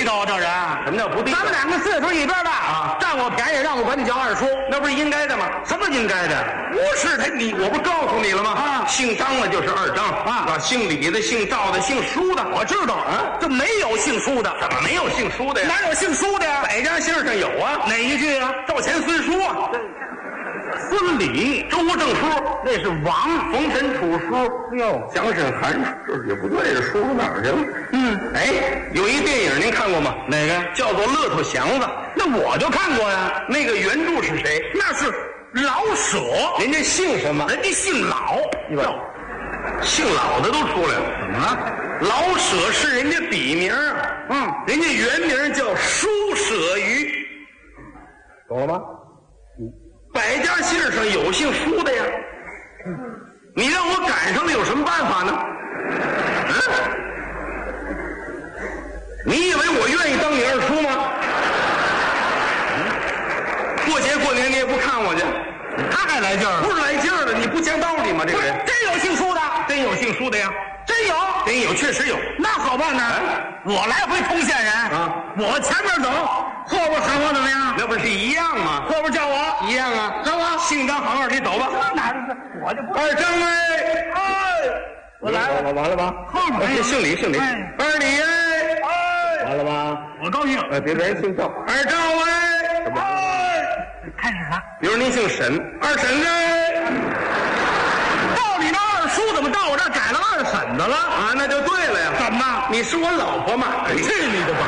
道这人。 什么叫不地道？ 咱们两个岁数一边大啊， 占我便宜让我管你叫二叔， 那不是应该的吗？ 什么应该的？ 不是他，我不是告诉你了吗？ 啊姓张的就是二张啊是吧？姓李的、姓赵的、姓舒的， 我知道啊这没有姓舒的， 怎么没有姓舒的呀？ 哪有姓舒的呀？ 百家姓上有啊， 哪一句啊？ 赵钱孙舒啊， 孙李周吴郑舒， 那是王。 冯陈楚舒， 哟， 蒋沈韩，这也不对，这舒哪儿去了？哎，有一电影您看过吗？ 哪个？ 叫做《骆驼祥子》， 那我就看过呀。 那个原著是谁？ 那是老舍， 人家姓什么？ 人家姓老。 哟，姓老的都出来了。 怎么了？ 老舍是人家笔名啊，人家原名叫舒舍余，懂了吗？百家姓上有姓舒的呀，你让我赶上了有什么办法呢？你以为我愿意当你二叔吗？过节过年你也不看我去， 他还来劲儿， 不是来劲儿的，你不讲道理吗？这个人真有姓舒的， 真有姓舒的呀， 真有。 真有，确实有。 那好办呢，我来回通县人啊， 我前面走，后边喊我怎么样？ 那不是一样吗？ 后边叫我一样啊， 叫我姓张行二，你走吧。 哪是我就不二张哎， 我来了， 完了吧？ 后面姓李，姓李。 哎二李哎，完了吧？ 我高兴。 别人姓赵。二赵哎， 开始了， 比如您姓沈，二沈哎， 到你那二叔怎么到我这儿改了二婶子了？ 啊，那就对了呀。 怎么？ 你是我老婆嘛？ 去你的吧！